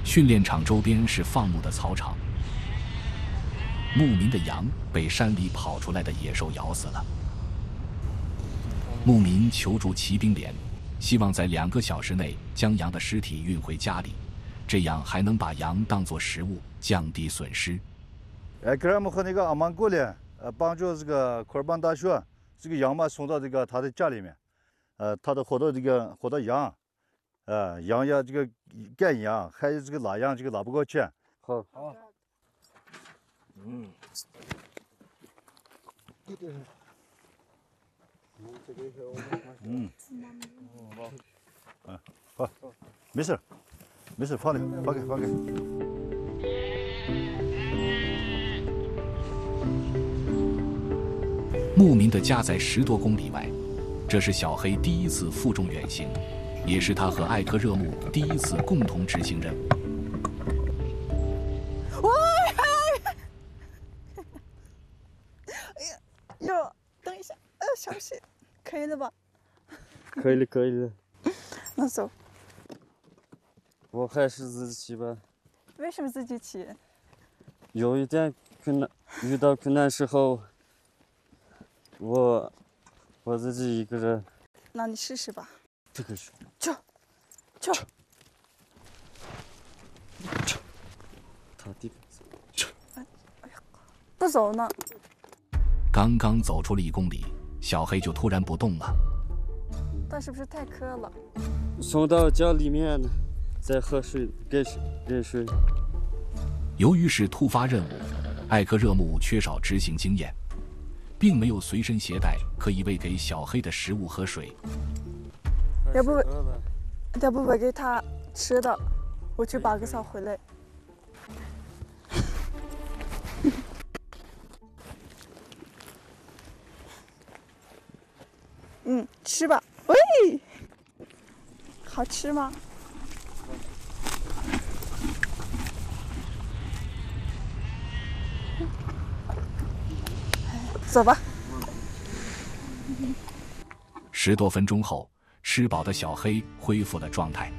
训练场周边是放牧的草场，牧民的羊被山里跑出来的野兽咬死了。牧民求助骑兵连，希望在2个小时内将羊的尸体运回家里，这样还能把羊当作食物，降低损失。 格拉姆和那个阿曼过来，帮助这个库尔班大学这个羊嘛送到这个他的家里面，他的好多羊，羊呀这个干羊还有这个拉羊，这个拉不过去。 好。 好，没事，放开。 牧民的家在10多公里外，这是小黑第一次负重远行，也是他和艾克热木第一次共同执行任务。 哟，等一下，小心，可以了吧？ 可以了。 那走。 我还是自己骑吧。 为什么自己骑？ 有一点困难，遇到困难时候，我自己一个人。 那你试试吧。 这个是。 去。 他地方。 哎呀，不走呢。 刚刚走出了1公里，小黑就突然不动了。 但是不是太渴了？ 送到家里面，再喝水，给水。 由于是突发任务，艾克热木缺少执行经验，并没有随身携带可以喂给小黑的食物和水。 要不喂给他吃的，我去拔个草回来。吃吧。喂，好吃吗？走吧。 10多分钟后，吃饱的小黑恢复了状态。